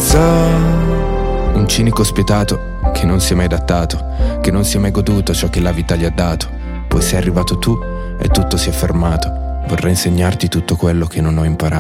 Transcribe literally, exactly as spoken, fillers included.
senza un cinico spietato che non si è mai adattato, che non si è mai goduto ciò che la vita gli ha dato. Poi sei arrivato tu e tutto si è fermato. Vorrei insegnarti tutto quello che non ho imparato.